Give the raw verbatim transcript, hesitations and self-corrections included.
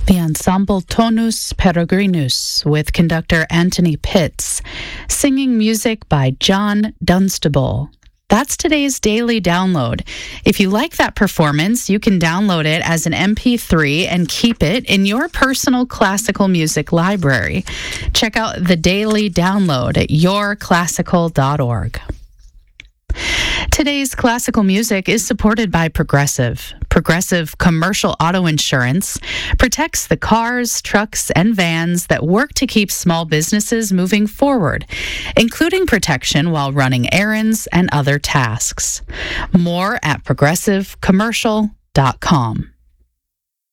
The ensemble Tonus Peregrinus with conductor Anthony Pitts, singing music by John Dunstable. That's today's daily download. If you like that performance, you can download it as an M P three and keep it in your personal classical music library. Check out the daily download at your classical dot org. Today's classical music is supported by Progressive. Progressive Commercial Auto Insurance protects the cars, trucks, and vans that work to keep small businesses moving forward, including protection while running errands and other tasks. More at progressive commercial dot com.